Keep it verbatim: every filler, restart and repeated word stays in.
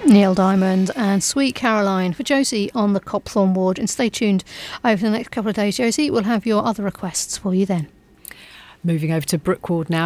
Neil Diamond and Sweet Caroline for Josie on the Copthorne ward. And stay tuned over the next couple of days, Josie. We'll have your other requests for you then. Moving over to Brooke Ward now.